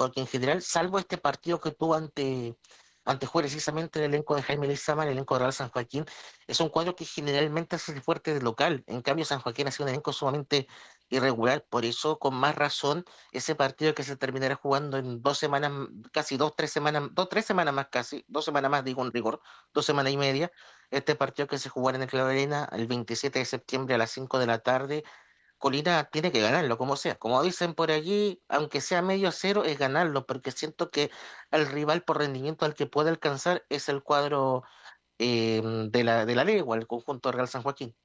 porque en general, salvo este partido que tuvo ante fue precisamente el elenco de Jaime Lizama, el elenco de Real San Joaquín, es un cuadro que generalmente hace fuerte de local. En cambio, San Joaquín ha sido un elenco sumamente irregular, por eso, con más razón, ese partido que se terminará jugando en 2 semanas, casi 2, 3 semanas, 2, 3 semanas más casi, 2 semanas más, digo en rigor, 2 semanas y media, este partido que se jugará en el Clavo Arena el 27 de septiembre a las 5 de la tarde. Colina tiene que ganarlo, como sea. Como dicen por allí, aunque sea medio cero, es ganarlo, porque siento que el rival por rendimiento al que puede alcanzar es el cuadro de la Legua, el conjunto Real San Joaquín.